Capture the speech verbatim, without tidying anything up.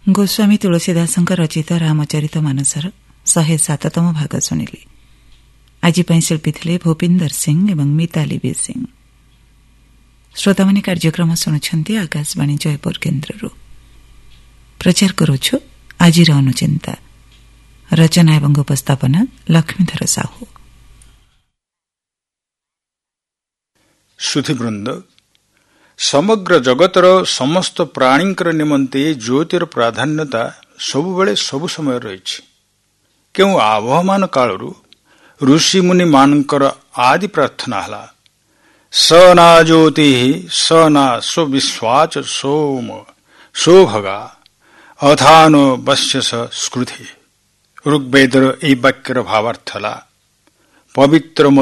ଗୋସ୍ୱାମୀ ତୁଳସୀଦାସଙ୍କ ରଚିତ ରାମଚରିତ ମାନସର ଶହେ ସାତତମ ଭାଗ ଶୁଣିଲେ। ଆଜି ପାଇଁ ଶିଳ୍ପୀ ଥିଲେ ଭୂପିନ୍ଦର ସିଂ ଏବଂ ମିତାଲି ବି ସିଂ। ଶ୍ରୋତାମାନେ କାର୍ଯ୍ୟକ୍ରମ ଶୁଣୁଛନ୍ତି ଆକାଶବାଣୀ ଜୟପୁର କେନ୍ଦ୍ରରୁ। ପ୍ରଚାର କରୁଛୁ ଆଜିର ଅନୁଚିନ୍ତା। ରଚନା ଏବଂ ଉପସ୍ଥାପନା ଲକ୍ଷ୍ମୀଧର ସାହୁ। ସୁଧୀବୃନ୍ଦ, ସମଗ୍ର ଜଗତର ସମସ୍ତ ପ୍ରାଣୀଙ୍କର ନିମନ୍ତେ ଜ୍ୟୋତିର ପ୍ରାଧାନ୍ୟତା ସବୁବେଳେ ସବୁ ସମୟରେ ରହିଛି। କେଉଁ ଆବହମାନ କାଳରୁ ଋଷିମୁନି ମାନଙ୍କର ଆଦି ପ୍ରାର୍ଥନା ହେଲା, ସ ନା ଜ୍ୟୋତି ସ ନା ସ୍ୱବିଶ୍ୱାଚ ସୋମ ସୋଭଗା ଅଥାନୋ ବଶ୍ୟସ ସ୍କୃତି। ଋଗ୍ବେଦର ଏହି ବାକ୍ୟର ଭାବାର୍ଥ ହେଲା, ପବିତ୍ର